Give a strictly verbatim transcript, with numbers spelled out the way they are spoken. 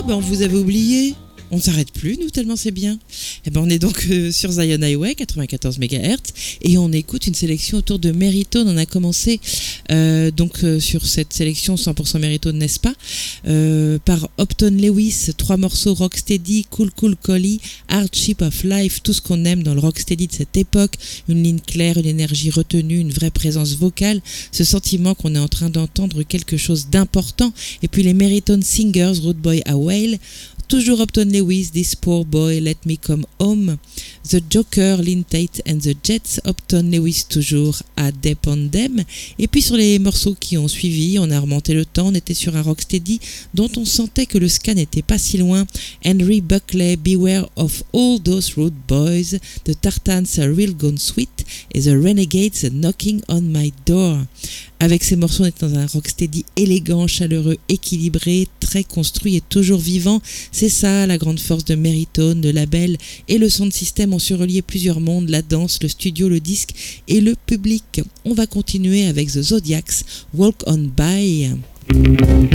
ben on vous avait oublié. On ne s'arrête plus, nous, tellement c'est bien. Eh ben, on est donc euh, sur Zion Highway, quatre-vingt-quatorze mégahertz, et on écoute une sélection autour de Merytone. On a commencé euh, donc euh, sur cette sélection cent pour cent Merytone, n'est-ce pas, euh, par Upton Lewis, trois morceaux Rocksteady, Cool Cool Collie, Hardship of Life, tout ce qu'on aime dans le Rocksteady de cette époque, une ligne claire, une énergie retenue, une vraie présence vocale, ce sentiment qu'on est en train d'entendre quelque chose d'important, et puis les Merytone Singers, Rude Boy à Whale, toujours Upton Lewis, This Poor Boy, Let Me Come Home, The Joker, Lynn Tate and the Jets, Upton Lewis toujours à Depend Them. Et puis sur les morceaux qui ont suivi, on a remonté le temps, on était sur un Rocksteady dont on sentait que le ska n'était pas si loin. Henry Buckley, Beware of All Those Rude Boys, The Tartans, A Real Gone Sweet et The Renegades, Knocking on My Door. Avec ces morceaux, on est dans un rocksteady élégant, chaleureux, équilibré, très construit et toujours vivant. C'est ça la grande force de Merytone, le label et le sound system ont su relier plusieurs mondes, la danse, le studio, le disque et le public. On va continuer avec The Zodiacs, Walk On By.